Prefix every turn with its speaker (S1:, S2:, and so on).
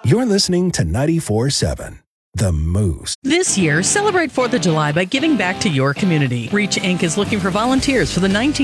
S1: You're listening to 94.7 The Moose.
S2: This year, celebrate 4th of July by giving back to your community. Reach Inc. is looking for volunteers for the